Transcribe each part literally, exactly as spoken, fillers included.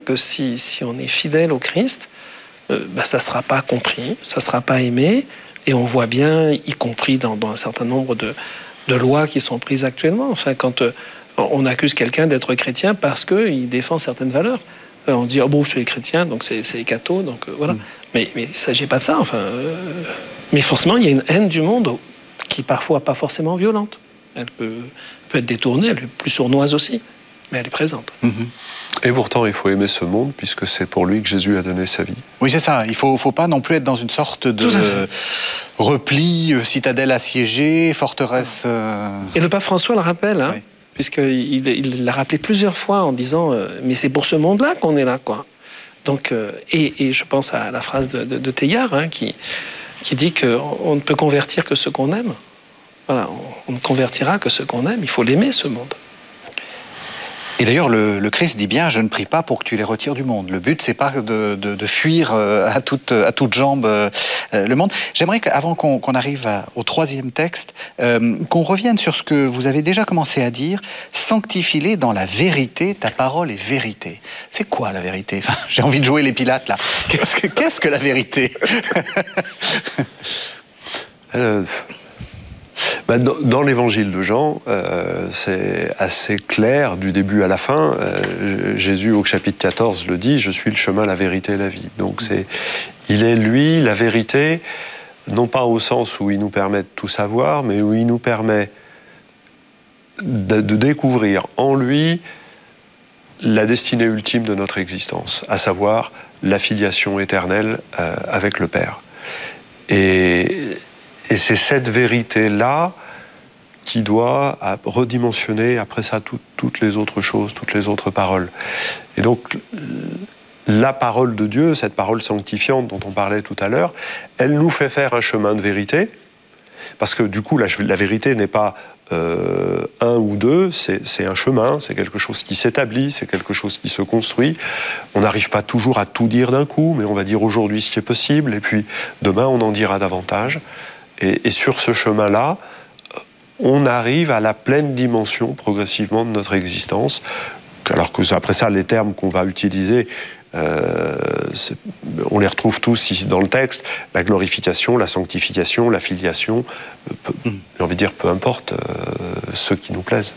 que si, si on est fidèle au Christ, euh, bah, ça ne sera pas compris, ça ne sera pas aimé, et on voit bien, y compris dans, dans un certain nombre de, de lois qui sont prises actuellement, enfin, quand euh, on accuse quelqu'un d'être chrétien parce qu'il défend certaines valeurs, euh, on dit « oh bon, je suis chrétien, donc c'est, c'est les cathos, donc euh, voilà mmh. ». Mais, mais il ne s'agit pas de ça, enfin... Euh, mais forcément, il y a une haine du monde qui est parfois pas forcément violente. Elle peut, peut être détournée, elle est plus sournoise aussi, mais elle est présente. Mmh. Et pourtant, il faut aimer ce monde, puisque c'est pour lui que Jésus a donné sa vie. Oui, c'est ça. Il ne faut, faut pas non plus être dans une sorte de repli, euh, citadelle assiégée, forteresse... Euh... Et le pape François le rappelle, hein, oui. puisqu'il il l'a rappelé plusieurs fois en disant euh, « mais c'est pour ce monde-là qu'on est là, quoi ». Donc, euh, et, et je pense à la phrase de, de, de Teilhard, hein, qui, qui dit qu'on ne peut convertir que ce qu'on aime. Voilà, on, on ne convertira que ce qu'on aime. Il faut l'aimer, ce monde. Et d'ailleurs, le, le Christ dit bien, je ne prie pas pour que tu les retires du monde. Le but, c'est pas de, de, de fuir à toute, à toute jambe euh, le monde. J'aimerais qu'avant qu'on, qu'on arrive à, au troisième texte, euh, qu'on revienne sur ce que vous avez déjà commencé à dire. Sanctifie-les dans la vérité, ta parole est vérité. C'est quoi la vérité? Enfin, j'ai envie de jouer les Pilates, là. Qu'est-ce que, qu'est-ce que la vérité? euh... Bah, dans, dans l'évangile de Jean, euh, c'est assez clair du début à la fin. Euh, Jésus, au chapitre quatorze, le dit, « Je suis le chemin, la vérité et la vie ». Donc, c'est, il est, lui, la vérité, non pas au sens où il nous permet de tout savoir, mais où il nous permet de, de découvrir en lui la destinée ultime de notre existence, à savoir la filiation éternelle euh, avec le Père. Et... Et c'est cette vérité-là qui doit redimensionner après ça tout, toutes les autres choses, toutes les autres paroles. Et donc, la parole de Dieu, cette parole sanctifiante dont on parlait tout à l'heure, elle nous fait faire un chemin de vérité, parce que du coup, la, la vérité n'est pas euh, un ou deux, c'est, c'est un chemin, c'est quelque chose qui s'établit, c'est quelque chose qui se construit. On n'arrive pas toujours à tout dire d'un coup, mais on va dire aujourd'hui ce qui est possible, et puis demain, on en dira davantage. Et, et sur ce chemin-là, on arrive à la pleine dimension progressivement de notre existence. Alors que après ça, les termes qu'on va utiliser, euh, on les retrouve tous ici dans le texte. La glorification, la sanctification, la filiation, peu, mmh. j'ai envie de dire peu importe, euh, ceux qui nous plaisent.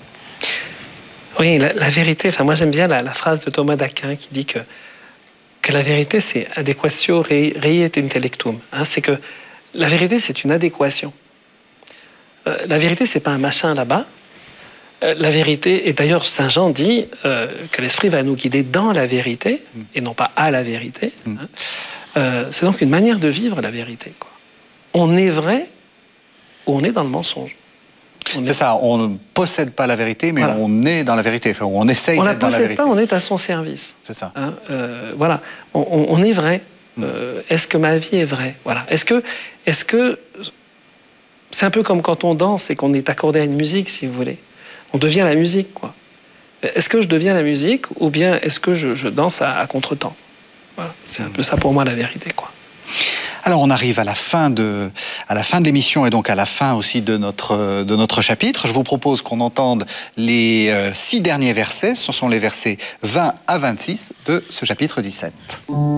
Oui, la, la vérité, enfin moi j'aime bien la, la phrase de Thomas d'Aquin qui dit que, que la vérité c'est adequatio rei, rei et intellectum. Hein, c'est que la vérité, c'est une adéquation. Euh, la vérité, c'est pas un machin là-bas. Euh, la vérité, et d'ailleurs Saint Jean dit euh, que l'Esprit va nous guider dans la vérité, mm. et non pas à la vérité. Mm. Hein. Euh, c'est donc une manière de vivre la vérité, quoi. On est vrai ou on est dans le mensonge. On c'est est... ça, on ne possède pas la vérité, mais voilà. On est dans la vérité. Enfin, on essaye on d'être dans la vérité. On ne la possède pas, on est à son service. C'est ça. Hein, euh, voilà, on, on, on est vrai. Euh, est-ce que ma vie est vraie? Voilà. Est-ce que, est-ce que c'est un peu comme quand on danse et qu'on est accordé à une musique, si vous voulez. On devient la musique, quoi. Est-ce que je deviens la musique ou bien est-ce que je, je danse à, à contre-temps? Voilà. C'est un peu ça pour moi la vérité, quoi. Alors on arrive à la fin de, à la fin de l'émission et donc à la fin aussi de notre, de notre chapitre. Je vous propose qu'on entende les euh, six derniers versets. Ce sont les versets vingt à vingt-six de ce chapitre dix-sept.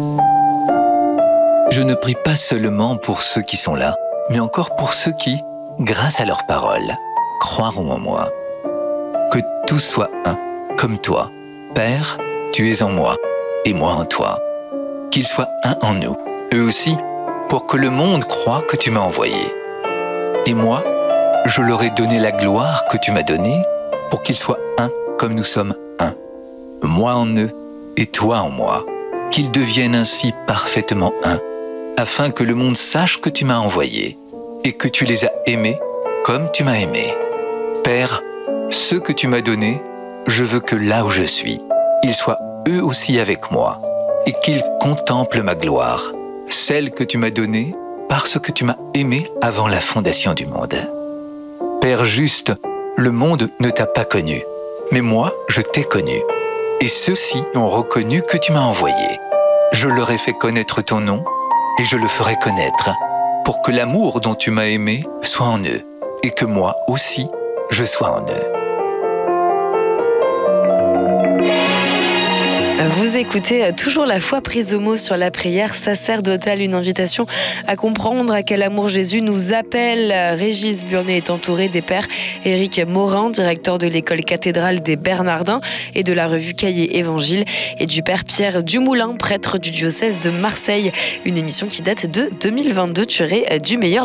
Je ne prie pas seulement pour ceux qui sont là, mais encore pour ceux qui, grâce à leurs paroles, croiront en moi. Que tout soit un, comme toi. Père, tu es en moi, et moi en toi. Qu'ils soient un en nous, eux aussi, pour que le monde croie que tu m'as envoyé. Et moi, je leur ai donné la gloire que tu m'as donnée, pour qu'ils soient un comme nous sommes un. Moi en eux, et toi en moi. Qu'ils deviennent ainsi parfaitement un, afin que le monde sache que tu m'as envoyé et que tu les as aimés comme tu m'as aimé. Père, ceux que tu m'as donnés, je veux que là où je suis, ils soient eux aussi avec moi et qu'ils contemplent ma gloire, celle que tu m'as donnée parce que tu m'as aimé avant la fondation du monde. Père juste, le monde ne t'a pas connu, mais moi, je t'ai connu. Et ceux-ci ont reconnu que tu m'as envoyé. Je leur ai fait connaître ton nom et je le ferai connaître, pour que l'amour dont tu m'as aimé soit en eux, et que moi aussi, je sois en eux. Vous écoutez toujours La foi prise au mot sur la prière sacerdotale, une invitation à comprendre à quel amour Jésus nous appelle. Régis Burnet est entouré des pères Éric Morin, directeur de l'école cathédrale des Bernardins et de la revue Cahiers Évangile, et du père Pierre Dumoulin, prêtre du diocèse de Marseille. Une émission qui date de deux mille vingt-deux, tirée du meilleur